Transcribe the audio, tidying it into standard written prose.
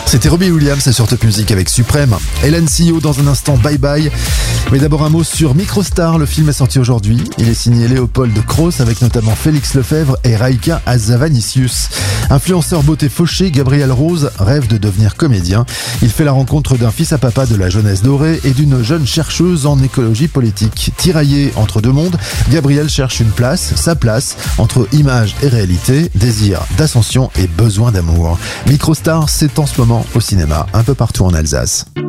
C'était Robbie Williams, c'est sur Top Music avec Suprême. Hélène Sillot dans un instant, bye bye. Mais d'abord un mot sur Microstar, le film est sorti aujourd'hui. Il est signé Léopold Kroos avec notamment Félix Lefebvre et Raïka Azavanicius. Influenceur beauté fauché, Gabriel Rose rêve de devenir comédien. Il fait la rencontre d'un fils à papa de la jeunesse dorée et d'une jeune chercheuse en écologie politique. Tiraillé entre deux mondes, Gabriel cherche une place, sa place, entre image et réalité, désir d'ascension et besoin d'amour. Microstar, c'est en ce moment au cinéma, un peu partout en Alsace.